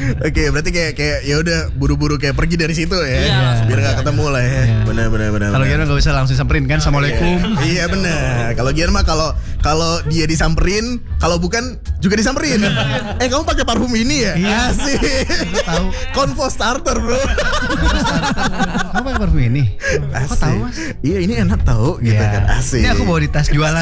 Oke, berarti kayak ya udah buru-buru kayak pergi dari situ ya. Iya. Biar enggak ketemu lah ya. Benar. Kalau Gian enggak usah langsung samperin kan. Assalamualaikum. Iya benar. Kalau Gian mah kalau dia disamperin, kalau bukan juga disamperin. Kamu pakai parfum ini ya? Iya. Asik. Tahu. Convo starter, bro. Kamu pakai parfum ini? Kok Asik. tahu, Mas? Iya, ini enak tahu gitu Iya. kan. Asik. Ini aku bawa di tas jualan.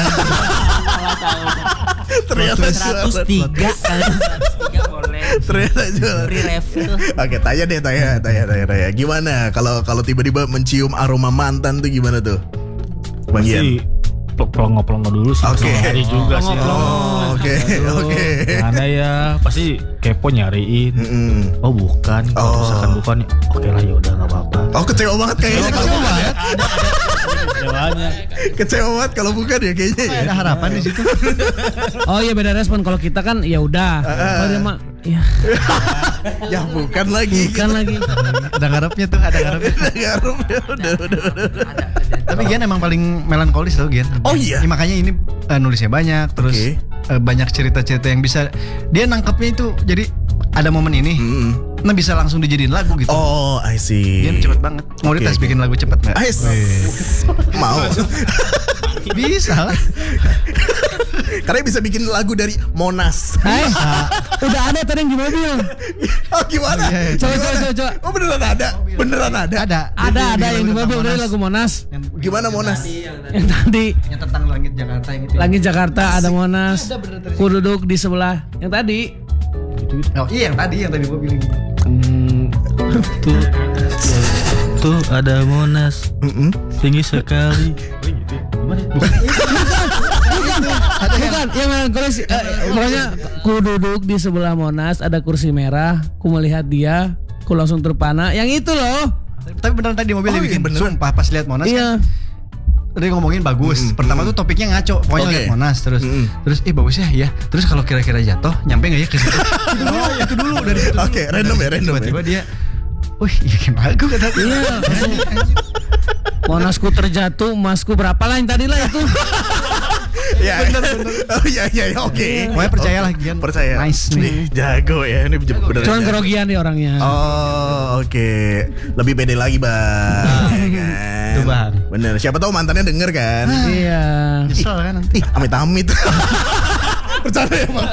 Ternyata 103 boleh. Ternyata jualan. Free refill. Oke, tanya. Gimana kalau tiba-tiba mencium aroma mantan tuh gimana tuh? Bang Gian. Pasti pelongo-pelongo dulu sih. Oke. Hari juga sih. Oke. Karena ya pasti kepo nyariin. Mm-mm. Oh bukan. Kalau misalkan bukan, oke lah ya udah nggak apa-apa. Oh, kecewa banget kayaknya. Jawabnya. Kecewa banget kalau bukan ya kayaknya ya. Ada harapan di situ. Oh iya beda respon. Kalau kita kan ya udah. Kalau dia mah ya Ya bukan lagi. bukan lagi. Ada ngarepnya tuh, ada ngarepnya. Garum ya udah. Tapi Gian emang paling melankolis tau Gian. Oh iya? Ya, makanya ini nulisnya banyak. Terus Oke. banyak cerita-cerita yang bisa dia nangkepnya itu. Jadi ada momen ini, nah bisa langsung dijadiin lagu gitu. Oh, I see. Gian cepet banget. Mau Oke, dites oke. bikin lagu cepet nggak? Ais. Mau. Bisa lah. Karena bisa bikin lagu dari Monas. Udah ada tadi yang di mobil. Oh gimana? Iya, iya. Coba. Oh beneran ada? Beneran ada? Ada yang di mobil dari lagu Monas. Gimana Monas? Yang tadi Yang tentang langit Jakarta yang itu. Langit Jakarta ada Monas. Ku duduk di sebelah. Yang tadi. Oh iya yang tadi gua bilang. Tuh ada Monas. Tinggi sekali. Bukan yang melankolis. Pokoknya ku duduk di sebelah Monas ada kursi merah. Ku melihat dia. Ku langsung terpana. Yang itu loh. Tapi beneran tadi di mobil dia Oh, bikin. iya, beneran. Sumpah pas lihat Monas Iya. kan. Tadi ngomongin bagus. Pertama tuh topiknya ngaco. Pokoknya Oke. lihat Monas terus. Terus bagus ya. Terus kalau kira-kira jatuh nyampe nggak ya ke situ? Itu dulu dari situ. Oke, random ya. Tiba-tiba dia, wih, bikin lagu kata dia. Iya. Monasku terjatuh, emasku berapa lah yang tadi lah itu. Ya, bener. Oh iya, oke. Pokoknya percayalah Gian. Percaya. Nice nih. Jago ya, ini bener. Cuman kerogian nih orangnya. Oh, oke. Lebih pede lagi, Bang. Ya kan? Tuh, Bang. Bener. Siapa tahu mantannya denger kan? Iya. Nyesel kan nanti. Amit-amit. Bercanda ya, Bang.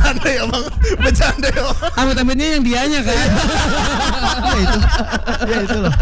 Amit-amitnya yang dianya kan. Ya itu loh.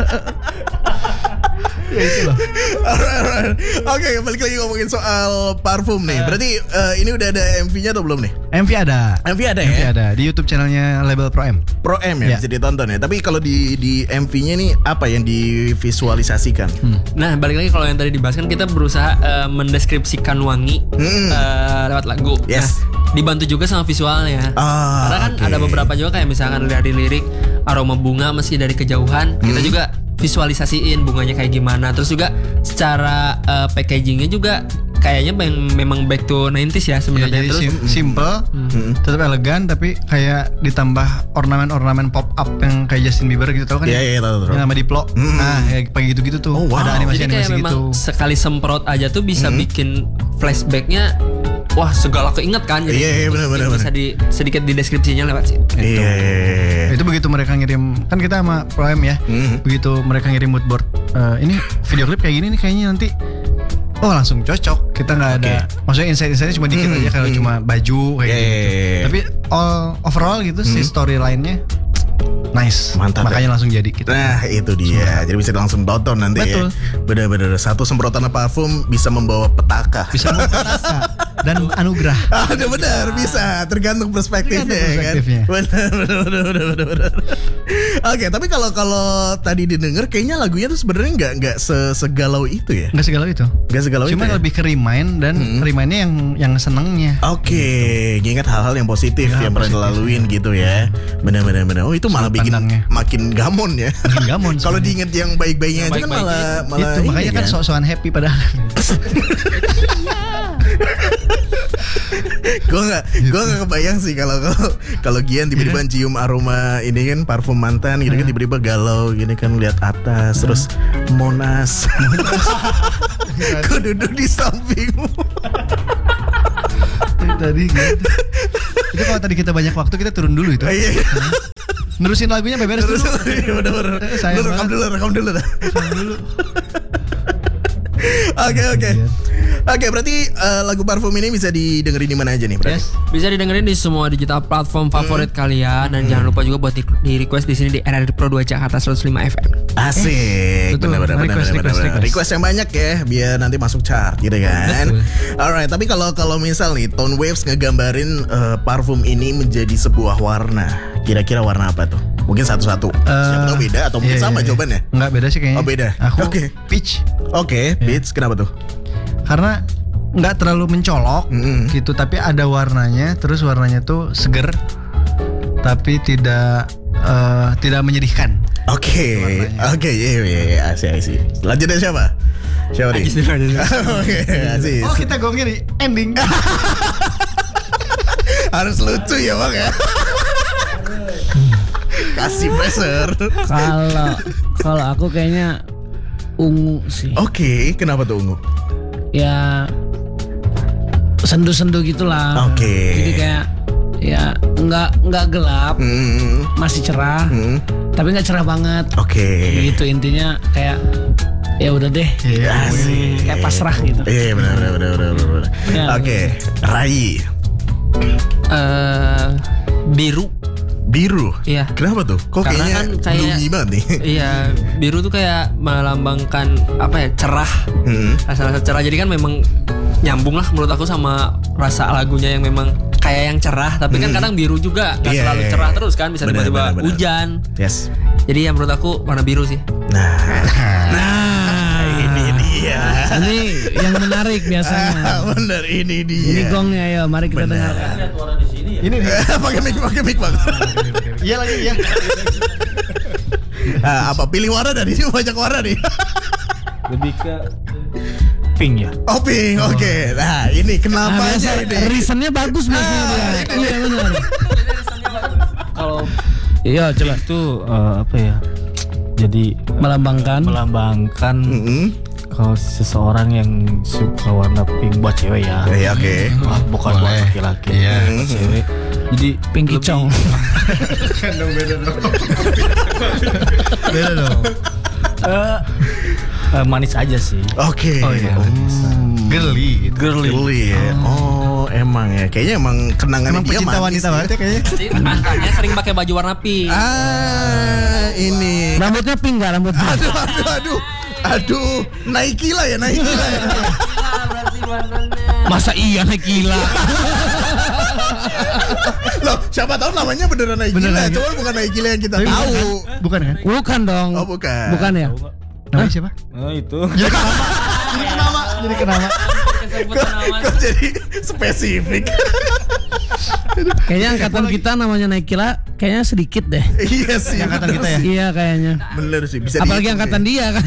Alright. Oke, balik lagi ngomongin soal parfum nih. Berarti ini udah ada MV-nya atau belum nih? MV ada. MV ada MV ya? ada di YouTube channelnya Label Pro M. Pro M ya, Ya. bisa ditonton ya. Tapi kalau di MV-nya nih apa yang divisualisasikan? Nah, balik lagi kalau yang tadi dibahas kan kita berusaha mendeskripsikan wangi lewat lagu. Yes. Nah, dibantu juga sama visualnya. Karena kan oke. ada beberapa juga kayak misalkan dari lirik aroma bunga meski dari kejauhan, kita juga visualisasiin bunganya kayak gimana. Terus juga secara packagingnya juga kayaknya memang back to 90s ya Ya, sebenarnya. jadi Terus simple, tetap elegan, tapi kayak ditambah ornamen-ornamen pop up yang kayak Justin Bieber gitu tau kan? Iya, tahu. Yang nama Diplo. Nah, kayak kayak gitu-gitu tuh. Oh, wow. Ada jadi kayak animasi-animasi memang gitu. sekali semprot aja tuh bisa bikin flashbacknya. Wah, segala keinget kan. Jadi Iya, benar. bisa sedikit di deskripsinya lewat situ. Iya. Itu begitu mereka ngirim, kan kita sama Pro M ya. Begitu mereka ngirim mood board, ini video klip kayak gini nih kayaknya nanti. Oh langsung cocok. Kita nggak ada, maksudnya insight-insightnya cuma dikit aja kalau cuma baju kayak gitu. Tapi overall gitu si storyline-nya nice. Mantap, Makanya langsung jadi gitu. Nah itu dia. Jadi bisa langsung tonton nanti. Betul. Ya. Bener-bener satu semprotan parfum bisa membawa petaka. Bisa memperkasa dan anugerah. Ada benar bisa tergantung perspektifnya, Tergantung perspektifnya. kan. Benar. Oke, tapi kalau tadi didengar kayaknya lagunya tuh sebenarnya nggak segalau itu ya. Nggak segala itu. Nggak segalau Cuma itu. Ya? lebih ke remind dan remind-nya yang senengnya. Oke, ingat hal-hal yang positif Ya, yang pernah positif, dilaluin gitu ya. Benar. Oh itu malah Sudut bikin pandangnya. makin gamon ya. Makin gamon Kalau sebenarnya. diinget yang baik-baiknya aja kan baik-baiknya. malah Itu makanya ini kan sok-sokan happy padahal. gue nggak kebayang sih kalau Gian tiba-tiba cium aroma ini kan parfum mantan gitu kan tiba-tiba galau gini kan lihat atas terus Monas. Gue duduk di sampingmu. Tadi gitu. Itu kalau tadi kita banyak waktu kita turun dulu itu. Iya. Nerusin lagunya beres dulu. Bener-bener. Sayang Lu rekam dulu dah. Oke, berarti lagu Parfum ini bisa didengerin di mana aja nih, berarti? Yes. Bisa didengerin di semua digital platform favorit kalian dan jangan lupa juga buat di request di sini di RRI Pro 2 Jakarta 105 FM. Asik, betul. benar. Request. Request yang banyak ya, biar nanti masuk chart gitu kan. Alright, tapi kalau misal nih Tone Waves ngegambarin parfum ini menjadi sebuah warna, kira-kira warna apa tuh? Mungkin satu-satu. Siapa tahu beda atau mungkin sama jawabannya? Enggak beda sih kayaknya. Oh, beda. Aku Oke. peach. Oke, Beats, kenapa tuh? Karena nggak terlalu mencolok gitu, tapi ada warnanya. Terus warnanya tuh seger, tapi tidak menyedihkan. Oke, iya, asik. Lanjutnya siapa? Siapa nih? Oke, asik. Oh, kita gongnya di ending. Harus lucu ya bang ya. Kasih pressure. Kalau aku kayaknya ungu sih. Oke, kenapa tuh ungu? Ya sendu-sendu gitulah. Oke. Jadi kayak ya nggak gelap, masih cerah, tapi nggak cerah banget. Oke. Gitu intinya kayak ya udah deh. Asik. Kayak pasrah gitu. Iya benar. Ya, Oke, Rai. Biru. Iya. Kenapa tuh? Kok Karena kayaknya kan kayak- gloomy banget nih? Iya, biru tuh kayak melambangkan apa ya, cerah. Rasa-rasa cerah. Jadi kan memang nyambung lah menurut aku sama rasa lagunya yang memang kayak yang cerah. Tapi kan kadang biru juga nggak Iya, selalu iya, cerah iya. terus kan. Bisa Benar, tiba-tiba benar. hujan. Yes. Jadi ya menurut aku warna biru sih. Nah, ini dia. Ini yang menarik biasanya. Bener, ini dia. Ini gongnya ya, mari kita dengarkan. Ini nih. pakai mic bang. Iya lagi ya. Apa pilih warna dari sini banyak warna nih? Lebih ke pink ya. Oh pink, oke. Nah ini kenapa aja Biasa ini? reasonnya bagus biasanya dia. Iya benar. Kalau Iya coba. itu apa ya? Jadi Melambangkan. kalau seseorang yang suka warna pink buat cewek ya. Iya oke. Bukan buat Boleh. laki-laki. Iya. Buat cewek. Jadi Pink lebih- kicau. Beda dong. Manis aja sih. Oke. Oh, iya. Girly gitu. Girly ya. Oh emang ya. Kayaknya emang kenangan Emang dia pecinta manis wanita ya. banget ya kayaknya. Jadi mantannya sering pakai baju warna pink. Ini. Rambutnya pink gak rambutnya? Aduh, Nike lah ya. Berarti warnanya. Masa iya naik gila? Loh, siapa tahu namanya beneran Nike lah. Cuma bukan Nike yang kita Tapi tahu. Bukan kan? Bukan dong. Oh bukan. Bukan ya? Namanya siapa? Oh itu. Jadi kenapa? Kok jadi spesifik? Kayaknya angkatan kita namanya naik gila kayaknya sedikit deh. Iya sih. Angkatan bener kita ya? sih. Iya kayaknya. Bener sih. Bisa Apalagi dihitung angkatan sih. dia kan.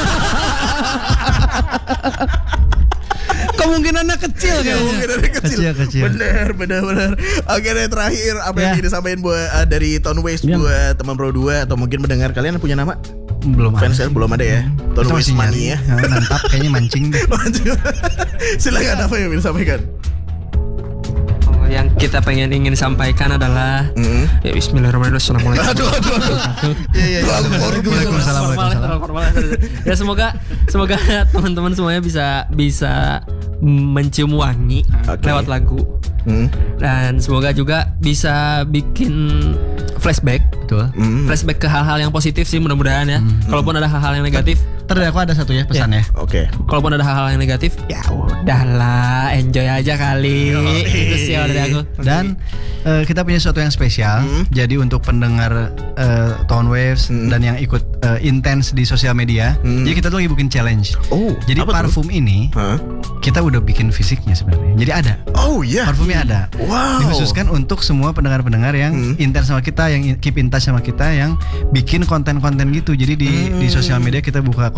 Kemungkinannya kecil kayaknya. Kemungkinannya kecil. Kecil. Bener. Oke deh, terakhir apa yang Ya. ingin disampaikan buat dari Tone Waves Ya. buat teman Pro 2 atau mungkin mendengar kalian punya nama? Belum ada. Fansnya belum ada ya. Tone Kita Waves masih nyari. Mania. Mantap kayaknya mancing deh. Silakan apa yang ingin disampaikan? Oh, yang kita ingin sampaikan adalah ya Bismillahirrahmanirrahim. Assalamualaikum. Aduh. Iya. Terlalu Waalaikumsalam. Formal. Ya semoga teman-teman semuanya bisa mencium wangi Oke. lewat lagu. Dan semoga juga bisa bikin flashback Betul. flashback ke hal-hal yang positif sih mudah-mudahan ya. Kalaupun ada hal-hal yang negatif, Ntar aku ada satu ya pesannya. Oke. kalaupun ada hal-hal yang negatif, ya udahlah, enjoy aja kali. Itu sih kalau dari aku. Dan kita punya sesuatu yang spesial. Jadi untuk pendengar Tone Waves dan yang ikut intens di sosial media, jadi kita tuh lagi bikin challenge. Oh, Jadi apa tuh? parfum ini Hah? kita udah bikin fisiknya sebenarnya. Jadi ada. Oh iya. Parfumnya ada. Wow. Dikhususkan untuk semua pendengar-pendengar yang intens sama kita, yang keep in touch sama kita, yang bikin konten-konten gitu. Jadi di sosial media kita buka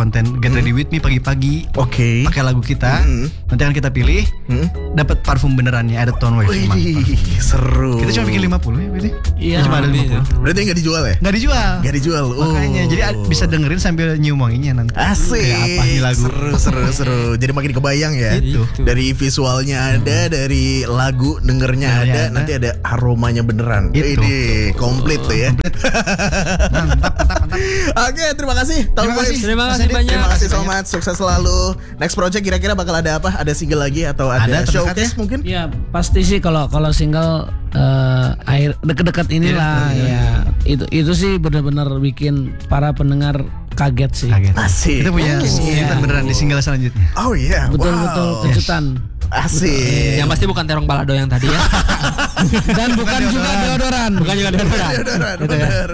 konten Get Ready With Me pagi-pagi. Oke. Pakai lagu kita. Nanti akan kita pilih. Dapat parfum benerannya ada Tone Wave. Wih, seru. Kita cuma bikin 50 ya berarti. Iya. Cuma ada 50. Berarti nggak dijual ya? Nggak dijual. Nggak dijual. Makanya jadi bisa dengerin sambil nyium wanginya nanti. Asik. Kayak apa nih lagu? Seru. Jadi makin kebayang ya. Itu. Dari visualnya ada, dari lagu dengernya ada, nanti ada aromanya beneran. Itu. Ini komplit tuh ya. Mantap. Oke, terima kasih. Terima kasih. Terima kasih banyak. Terima kasih so much. Sukses selalu. Next project kira-kira bakal ada apa? Ada single lagi atau ada Ada terdekat showcase ya? mungkin? Ya pasti sih kalau single akhir deket-deket inilah ya itu sih benar-benar bikin para pendengar kaget sih. Kaget. Asik. Kita punya kejutan beneran di single selanjutnya. Oh iya. Betul-betul Wow. kejutan. Asik. Yang pasti bukan terong balado yang tadi ya. Dan bukan juga deodoran. Bukan juga deodoran. Bener.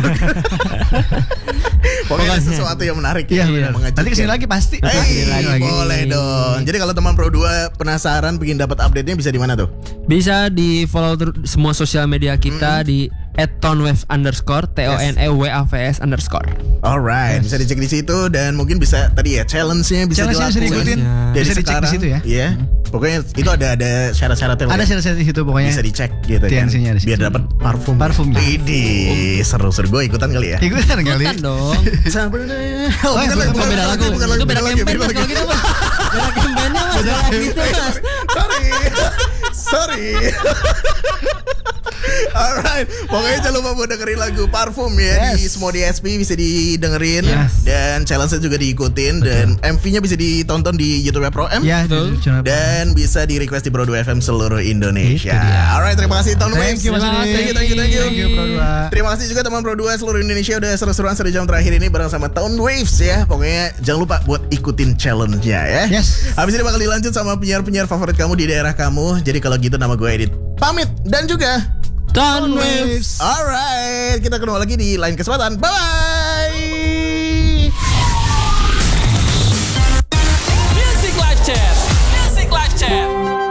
Pokoknya sesuatu yang menarik Iya ya, benar. mengejutkan. Nanti kesini lagi pasti. Hey, Kesini lagi. boleh dong. Jadi kalau teman Pro 2 penasaran pengen dapat update-nya bisa di mana tuh? Bisa di follow semua sosial media kita di @tonewave_, TONEWAVS_. Alright, bisa dicek di situ dan mungkin bisa tadi ya challenge-nya bisa Challenge-nya bisa dilakukan. diikutin. Dari Bisa dicek di sekarang, situ ya. Iya. Pokoknya itu ada syarat-syaratnya. Ada syarat-syarat di situ pokoknya. bisa dicek gitu kan. TNC-nya di situ. Biar dapat parfum. Parfumnya. Ini seru-seru, gue ikutan kali ya. Ikutan kali. Bukan dong. Oh, bukan lagu, Beda lagu. bukan lagu, Itu beda lagi, campaign mas kalau gitu mas. Beda campaignnya mas. Kalau gitu mas. Sorry. Alright, pokoknya jangan lupa buat dengerin lagu Parfum ya di semua DSP bisa didengerin dan challenge-nya juga diikutin dan MV-nya bisa ditonton di YouTube Pro M. Ya, Dan bisa di request di Pro 2 FM seluruh Indonesia. Itu dia. Alright, terima kasih Tone Waves. Thank you, Mas Terima Adi. kasih, thank you. Thank you, Pro 2. Terima kasih juga teman Pro 2 seluruh Indonesia udah seru-seruan 1 jam terakhir ini bareng sama Tone Waves ya. Pokoknya jangan lupa buat ikutin challenge-nya ya. Yes. Habis ini bakal dilanjut sama penyiar-penyiar favorit kamu di daerah kamu. Jadi kalau gitu nama gue Edit pamit dan juga Tone Waves. Alright, kita ketemu lagi di lain kesempatan. Bye bye.